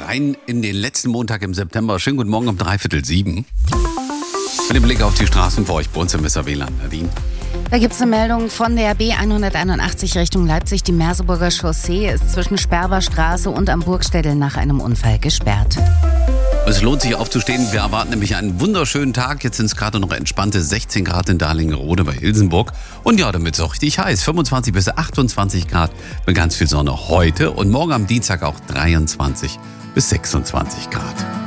rein in den letzten Montag im September. Schönen guten Morgen um 6:45. Mit dem Blick auf die Straßen vor euch bei uns im Weserwieland. Nadine. Da gibt es eine Meldung von der B181 Richtung Leipzig. Die Merseburger Chaussee ist zwischen Sperber Straße und am Burgstädel nach einem Unfall gesperrt. Es lohnt sich aufzustehen. Wir erwarten nämlich einen wunderschönen Tag. Jetzt sind es gerade noch entspannte 16 Grad in Dahlingerode bei Ilsenburg. Und ja, damit ist es auch richtig heiß. 25 bis 28 Grad mit ganz viel Sonne heute. Und morgen am Dienstag auch 23 bis 26 Grad.